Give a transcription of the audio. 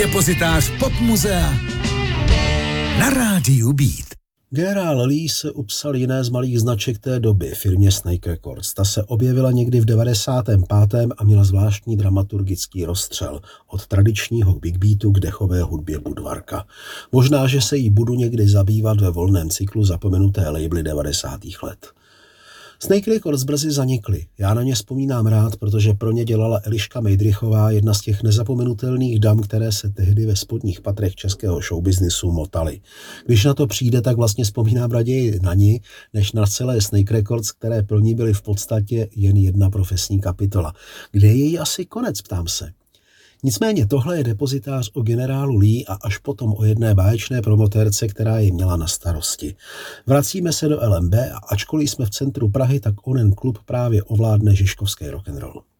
Depozitář Popmuzea na rádiu Beat. Generál Lee se upsal jiné z malých značek té doby, firmě Snake Records. Ta se objevila někdy v 95. a měla zvláštní dramaturgický rozstřel od tradičního big beatu k dechové hudbě Budvarka. Možná, že se jí budu někdy zabývat ve volném cyklu zapomenuté labely 90. let. Snake Records brzy zanikly. Já na ně vzpomínám rád, protože pro ně dělala Eliška Mejdrichová, jedna z těch nezapomenutelných dam, které se tehdy ve spodních patrech českého showbiznisu motaly. Když na to přijde, tak vlastně vzpomínám raději na ní, než na celé Snake Records, které pro ní byly v podstatě jen jedna profesní kapitola. Kde je její asi konec, ptám se. Nicméně tohle je depozitář o generálu Lee a až potom o jedné báječné promotérce, která ji měla na starosti. Vracíme se do LMB a ačkoliv jsme v centru Prahy, tak onen klub právě ovládne žižkovský rock'n'roll.